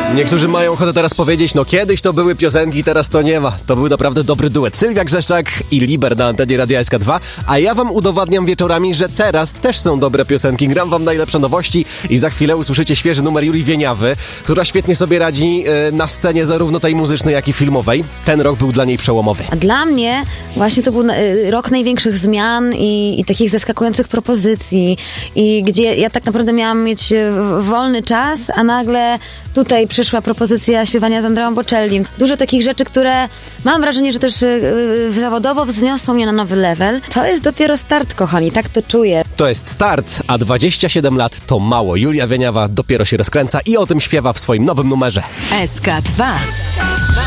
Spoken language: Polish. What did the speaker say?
Niektórzy mają ochotę teraz powiedzieć, no kiedyś to były piosenki, teraz to nie ma. To był naprawdę dobry duet. Sylwia Grzeszczak i Liber na antenie Radia SK2, a ja wam udowadniam wieczorami, że teraz też są dobre piosenki. Gram wam najlepsze nowości i za chwilę usłyszycie świeży numer Julii Wieniawy, która świetnie sobie radzi na scenie zarówno tej muzycznej, jak i filmowej. Ten rok był dla niej przełomowy. A dla mnie właśnie to był rok największych zmian i takich zaskakujących propozycji i gdzie ja tak naprawdę miałam mieć wolny czas, a nagle tutaj przyszła propozycja śpiewania z Andreą Bocellim. Dużo takich rzeczy, które mam wrażenie, że też zawodowo wzniosło mnie na nowy level. To jest dopiero start, kochani, tak to czuję. To jest start, a 27 lat to mało. Julia Wieniawa dopiero się rozkręca i o tym śpiewa w swoim nowym numerze. SK2.